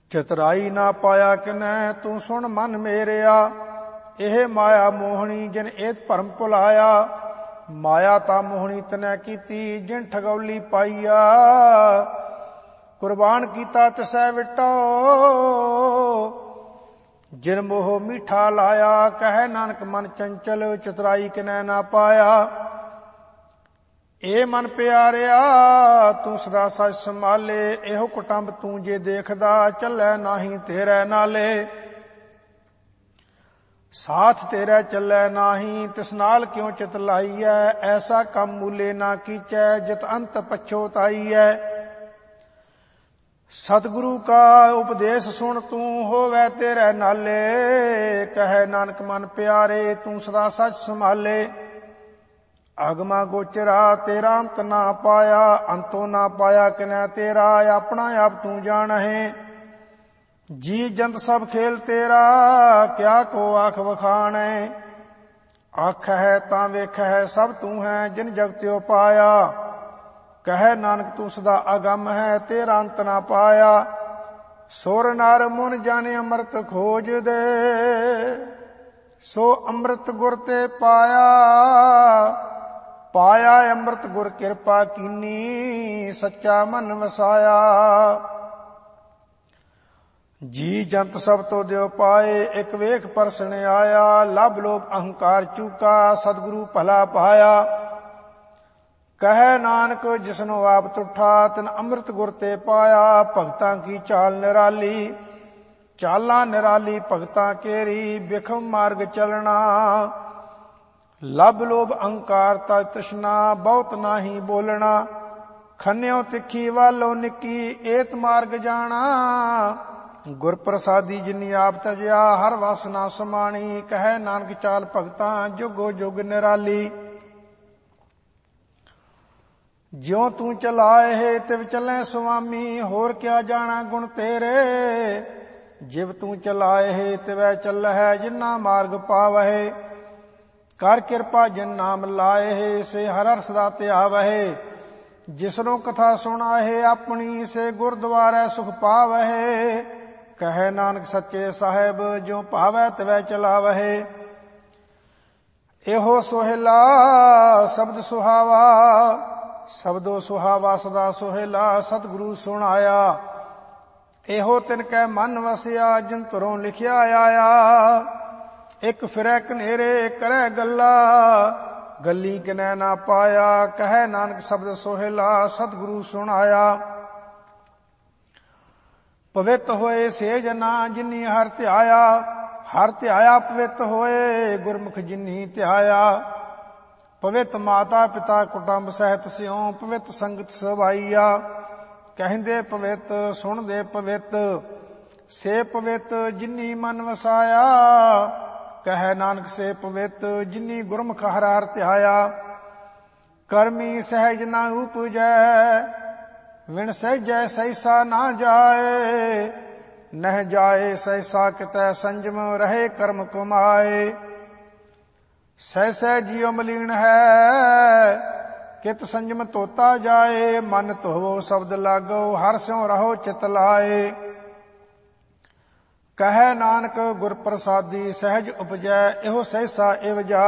ਚਤਰਾਈ ਨਾ ਪਾਇਆ ਕਿਨੈ ਤੂੰ ਸੁਣ ਮਨ ਮੇਰਿਆ। ਇਹ ਮਾਇਆ ਮੋਹਣੀ ਜਿਨ ਏਤ ਭਰਮ ਭੁਲਾਇਆ। ਮਾਇਆ ਤਾਂ ਮੋਹਣੀ ਤਨੈ ਕੀਤੀ ਜਿਨ ਠਗੌਲੀ ਪਾਈਆ। ਕੁਰਬਾਨ ਕੀਤਾ ਤਿਸੈ ਵਿਟੋ ਜਿਨ ਮੋਹ ਮੀਠਾ ਲਾਇਆ। ਕਹਿ ਨਾਨਕ ਮਨ ਚੰਚਲ ਚਤਰਾਈ ਕਿਨੈ ਨਾ ਪਾਇਆ। ਏ ਮਨ ਪਿਆਰਿਆ ਤੂੰ ਸਦਾ ਸਚ ਸੰਭਾਲੇ। ਇਹੋ ਕੁਟੰਬ ਤੂੰ ਜੇ ਦੇਖਦਾ ਚੱਲੈ ਨਾਹੀ ਤੇਰੇ ਨਾਲੇ। ਸਾਥ ਤੇਰੇ ਚੱਲੈ ਨਾਹੀ ਤਿਸ ਨਾਲ ਕਿਉ ਚਿਤ ਲਾਈਐ। ਐਸਾ ਕੰਮ ਮੂਲੇ ਨਾ ਕੀਚੈ ਜਿਤ ਅੰਤ ਪਛੋਤਾਈਐ। ਸਤਿਗੁਰੂ ਕਾ ਉਪਦੇਸ਼ ਸੁਣ ਤੂੰ ਹੋਵੈ ਤੇਰੇ ਨਾਲੇ। ਕਹੈ ਨਾਨਕ ਮਨ ਪਿਆਰੇ ਤੂੰ ਸਦਾ ਸਚ ਸੰਭਾਲੇ। ਅਗਮਾ ਗੋਚਰਾ ਤੇਰਾ ਅੰਤ ਨਾ ਪਾਇਆ। ਅੰਤੋ ਨਾ ਪਾਇਆ ਕਿਨੈ ਤੇਰਾ ਆਪਣਾ ਆਪ ਤੂੰ ਜਾਣਹਿ। ਜੀ ਜੰਤ ਸਭ ਖੇਲ ਤੇਰਾ ਕਿਆ ਕੋ ਆਖ ਵਖਾਣੈ। ਆਖ ਹੈ ਤਾਂ ਵੇਖ ਹੈ ਸਭ ਤੂੰ ਹੈ ਜਿਨ ਜਗਤਿਓ ਪਾਇਆ। ਕਹਿ ਨਾਨਕ ਤੂੰ ਸਦਾ ਅਗੰਮ ਹੈ ਤੇਰਾ ਅੰਤ ਨਾ ਪਾਇਆ। ਸੁਰ ਨਰ ਮੁਨ ਜਾਣੇ ਅੰਮ੍ਰਿਤ ਖੋਜ ਦੇ ਸੋ ਅੰਮ੍ਰਿਤ ਗੁਰ ਤੇ ਪਾਇਆ। ਪਾਇਆ ਅੰਮ੍ਰਿਤ ਗੁਰ ਕਿਰਪਾ ਕੀਨੀ ਸੱਚਾ ਮਨ ਵਸਾਇਆ। ਜੀ ਜੰਤ ਸਭ ਤੋਂ ਦਿਓ ਪਾਏ ਇੱਕ ਵੇਖ ਪਰਸਣ ਆਇਆ। ਲਭ ਲੋਭ ਅਹੰਕਾਰ ਚੂਕਾ ਸਤਿਗੁਰੂ ਭਲਾ ਪਾਇਆ। ਕਹੈ ਨਾਨਕ ਜਿਸਨੂੰ ਆਪ ਤੁਠਾ ਤਿਨ ਅੰਮ੍ਰਿਤ ਗੁਰ ਤੇ ਪਾਇਆ। ਭਗਤਾਂ ਕੀ ਚਾਲ ਨਿਰਾਲੀ ਚਾਲਾਂ ਨਿਰਾਲੀ ਭਗਤਾਂ ਕੇਰੀ ਬਿਖਮ ਮਾਰਗ ਚਲਣਾ। ਲਭ ਲੋਭ ਅਹੰਕਾਰ ਤਾ ਤ੍ਰਿਸ਼ਨਾ ਬਹੁਤ ਨਾਹੀ ਬੋਲਣਾ। ਖੰਨਿਓ ਤਿੱਖੀ ਵਾਲੋ ਨਿੱਕੀ ਏਤ ਮਾਰਗ ਜਾਣਾ। ਗੁਰ ਪ੍ਰਸਾਦੀ ਜਿਨੀ ਆਪ ਤਜਿਆ ਹਰ ਵਸ ਨਾ ਸਮਾਣੀ। ਕਹੈ ਨਾਨਕ ਚਾਲ ਭਗਤਾਂ ਜੁਗੋ ਜੁਗ ਨਿਰਾਲੀ। ਜਿਉ ਤੂੰ ਚਲਾਏ ਤਿਵ ਚੱਲੈ ਸੁਆਮੀ ਹੋਰ ਕਿਆ ਜਾਣਾ ਗੁਣ ਤੇਰੇ। ਜਿਵ ਤੂੰ ਚਲਾਏ ਤਿਵੈ ਚੱਲਹਿ ਜਿਨਾ ਮਾਰਗ ਪਾਵਹਿ। ਕਰ ਕਿਰਪਾ ਜਿਨ ਨਾਮ ਲਾਏ ਸੇ ਹਰ ਹਰ ਸਦਾ ਧਿਆਵਹਿ। ਜਿਸਨੂੰ ਕਥਾ ਸੁਣਾਏ ਆਪਣੀ ਸੇ ਗੁਰਦੁਆਰੈ ਸੁਖ ਪਾਵਹਿ। ਕਹੈ ਨਾਨਕ ਸੱਚੇ ਸਾਹਿਬ ਜੋ ਭਾਵੈ ਤਿਵੈ ਚਲਾਵਹਿ। ਇਹੋ ਸੋਹਿਲਾ ਸ਼ਬਦ ਸੁਹਾਵਾ ਸ਼ਬਦੋ ਸੁਹਾਵਾ ਸਦਾ ਸੋਹਿਲਾ ਸਤਿਗੁਰੂ ਸੁਣਾਇਆ। ਇਹੋ ਤਿਨ ਕੈ ਮਨ ਵਸਿਆ ਜਿਨ ਧੁਰੋਂ ਲਿਖਿਆ ਆਇਆ। ਇੱਕ ਫਿਰੈ ਕਨੇਰੇ ਕਰੈ ਗੱਲਾ ਗੱਲੀ ਕਿਨੈ ਨਾ ਪਾਇਆ। ਕਹੈ ਨਾਨਕ ਸ਼ਬਦ ਸੋਹਿਲਾ ਸਤਿਗੁਰੂ ਸੁਣਾਇਆ। ਪਵਿੱਤ ਹੋਏ ਸੇ ਜਨਾ ਜਿਨੀ ਹਰ ਧਿਆਇਆ। ਹਰ ਧਿਆਇਆ ਪਵਿੱਤ ਹੋਏ ਗੁਰਮੁਖ ਜਿਨੀ ਧਿਆਇਆ। ਪਵਿੱਤ ਮਾਤਾ ਪਿਤਾ ਕੁਟੰਬ ਸਹਿਤ ਸਿਉ ਪਵਿੱਤ ਸੰਗਤ ਸਵਾਈਆ। ਕਹਿੰਦੇ ਪਵਿੱਤ ਸੁਣਦੇ ਪਵਿੱਤ ਸੇ ਪਵਿੱਤ ਜਿਨੀ ਮਨ ਵਸਾਇਆ। ਕਹੈ ਨਾਨਕ ਸੇ ਪਵਿੱਤ ਜਿਨੀ ਗੁਰਮੁਖ ਹਰ ਹਰ ਧਿਆਇਆ। ਕਰਮੀ ਸਹਿਜ ਨਾ ਉਪਜੈ ਵਿਣ ਸਹਿਜੈ ਸੈਸਾ ਨਾ ਜਾਏ। ਨਹਿ ਜਾਏ ਸੈਸਾ ਕਿਤੈ ਸੰਜਮ ਰਹੇ ਕਰਮ ਕਮਾਏ। ਸਹਿ ਜਿਉ ਮਲੀਨ ਹੈ ਕਿਤ ਸੰਜਮ ਤੋਤਾ ਜਾਏ। ਮਨ ਧੋਵੋ ਸ਼ਬਦ ਲਾਗੋ ਹਰ ਸਿਉ ਰਹੋ ਚਿਤ ਲਾਏ। ਕਹੈ ਨਾਨਕ ਗੁਰ ਪ੍ਰਸਾਦੀ ਸਹਿਜ ਉਪਜੈ ਇਹੋ ਸਹਿਸਾ ਇਵ ਜਾ।